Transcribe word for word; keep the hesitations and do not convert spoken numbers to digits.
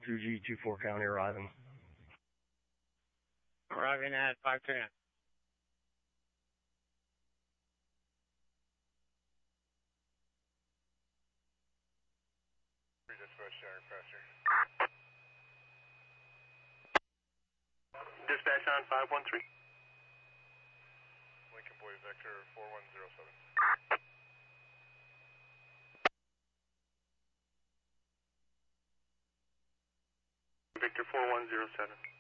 two G two four County arriving. Arriving at five ten. Dispatch center, faster. Dispatch on five one three. Lincoln Boy Vector four one zero seven. Victor four one zero seven.